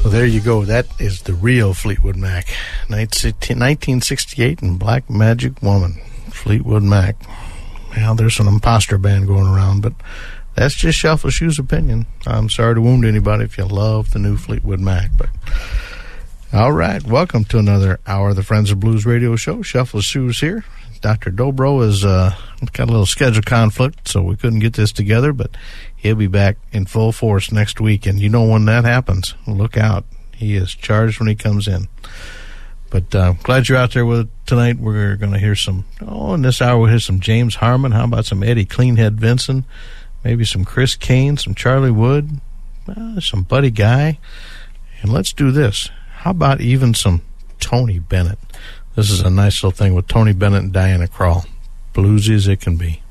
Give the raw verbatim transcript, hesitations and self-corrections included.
Well, there you go. That is the real Fleetwood Mac. nineteen sixty-eight and Black Magic Woman. Fleetwood Mac. Well, there's an imposter band going around, but that's just Shuffle Shoes' opinion. I'm sorry to wound anybody if you love the new Fleetwood Mac, but all right. Welcome to another hour of the Friends of Blues radio show. Shuffle Shoes here. Doctor Dobro has uh, got a little schedule conflict, so we couldn't get this together, but he'll be back in full force next week, and you know when that happens, look out. He is charged when he comes in. But uh, glad you're out there with it tonight. We're going to hear some, oh, in this hour we'll hear some James Harmon. How about some Eddie Cleanhead Vinson? Maybe some Chris Kane, some Charlie Wood, uh, some Buddy Guy. And let's do this. How about even some Tony Bennett? This is a nice little thing with Tony Bennett and Diana Krall. Bluesy as it can be.